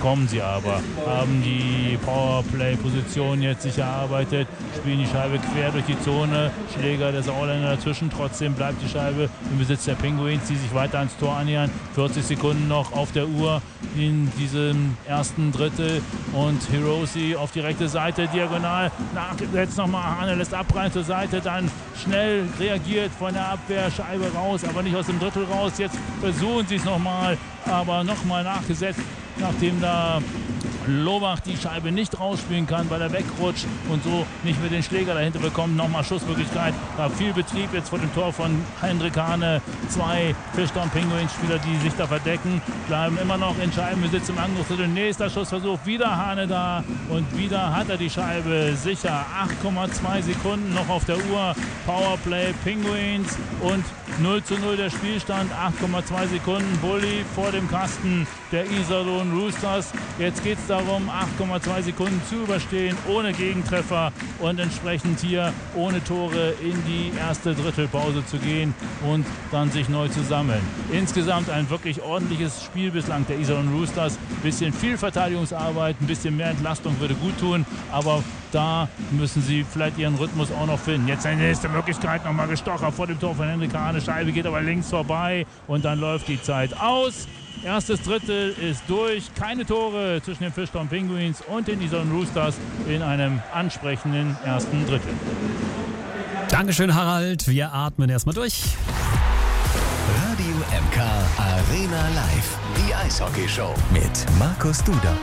bekommen sie aber. Haben die Powerplay-Position jetzt sich erarbeitet, spielen die Scheibe quer durch die Zone. Schläger der Sauerländer dazwischen. Trotzdem bleibt die Scheibe im Besitz der Penguins, die sich weiter ans Tor annähern. 40 Sekunden noch auf der Uhr in diesem ersten Drittel. Und Hirose auf die rechte Seite, diagonal nachgesetzt nochmal. Hane lässt abprallen zur Seite, dann schnell reagiert von der Abwehr, Scheibe raus, aber nicht aus dem Drittel raus. Jetzt versuchen sie es nochmal, aber nochmal nachgesetzt, nachdem da Lobach die Scheibe nicht rausspielen kann, weil er wegrutscht und so nicht mehr den Schläger dahinter bekommt. Nochmal Schussmöglichkeit. Da viel Betrieb jetzt vor dem Tor von Hendrik Hane. 2 Fischtown Penguins-Spieler, die sich da verdecken, bleiben immer noch in Scheibenbesitz im Angriff. Nächster Schussversuch. Wieder Hane da und wieder hat er die Scheibe sicher. 8,2 Sekunden noch auf der Uhr. Powerplay Penguins und 0:0 der Spielstand. 8,2 Sekunden. Bulli vor dem Kasten der Iserlohn Roosters. Jetzt geht es darum, 8,2 Sekunden zu überstehen, ohne Gegentreffer und entsprechend hier ohne Tore in die erste Drittelpause zu gehen und dann sich neu zu sammeln. Insgesamt ein wirklich ordentliches Spiel bislang der Iserlohn Roosters. Ein bisschen viel Verteidigungsarbeit, ein bisschen mehr Entlastung würde gut tun, aber da müssen sie vielleicht ihren Rhythmus auch noch finden. Jetzt eine nächste Möglichkeit, nochmal gestochert vor dem Tor von Hendrik Hane. Scheibe geht aber links vorbei und dann läuft die Zeit aus. Erstes Drittel ist durch. Keine Tore zwischen den Fischtown Penguins und den Iserlohn Roosters in einem ansprechenden ersten Drittel. Dankeschön, Harald. Wir atmen erstmal durch. Radio MK Arena Live. Die Eishockey-Show mit Markus Duda.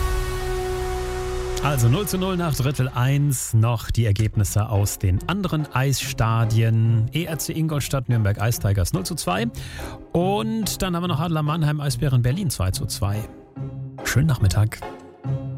Also 0:0 nach Drittel 1. Noch die Ergebnisse aus den anderen Eisstadien. ERC Ingolstadt, Nürnberg Ice Tigers 0:2. Und dann haben wir noch Adler Mannheim, Eisbären Berlin 2:2. Schönen Nachmittag.